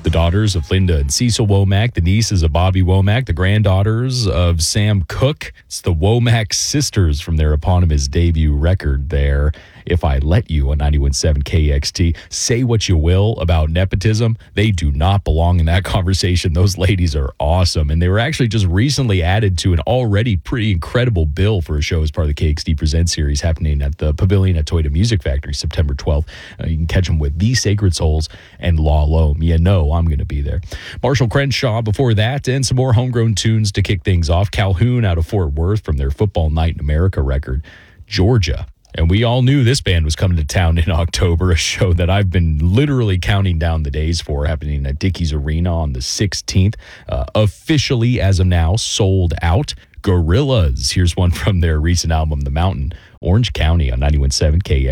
The daughters of Linda and Cecil Womack, the nieces of Bobby Womack, the granddaughters of Sam Cooke. It's the Womack sisters from their eponymous debut record there, If I Let You, on 91.7 KXT. Say what you will about nepotism. They do not belong in that conversation. Those ladies are awesome. And they were actually just recently added to an already pretty incredible bill for a show as part of the KXT Present series happening at the Pavilion at Toyota Music Factory, September 12th. You can catch them with The Sacred Souls and La Lome. You know I'm going to be there. Marshall Crenshaw before that, and some more homegrown tunes to kick things off. Calhoun out of Fort Worth from their Football Night in America record, Georgia. And we all knew this band was coming to town in October, a show that I've been literally counting down the days for, happening at Dickies Arena on the 16th. Officially, as of now, sold out. Gorillaz. Here's one from their recent album, The Mountain, Orange County, on 91.7 KX.